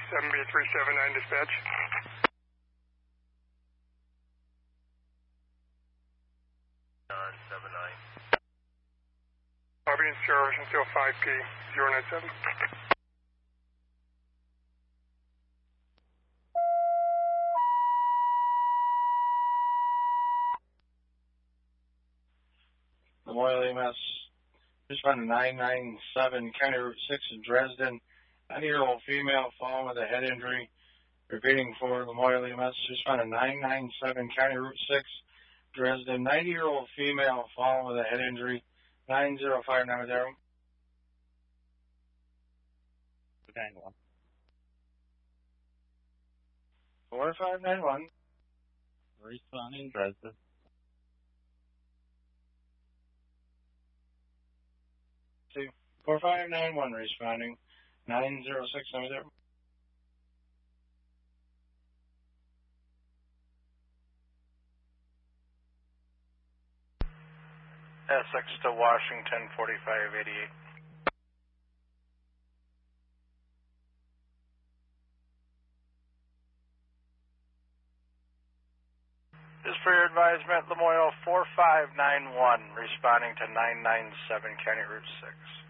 7B379 dispatch. On 79. I'll be in service until 5P 097. Memorial EMS, responding 997, County Route 6 in Dresden. 90-year-old female fallen with a head injury. Repeating for Memorial EMS, responding 997, County Route 6, Dresden. 90-year-old female fallen with a head injury. 90590. 91. 4591. Responding Dresden. 4591 responding. 90690. Essex to Washington 4588. Just for your advisement, Lamoille 4591 responding to 997 County Route 6.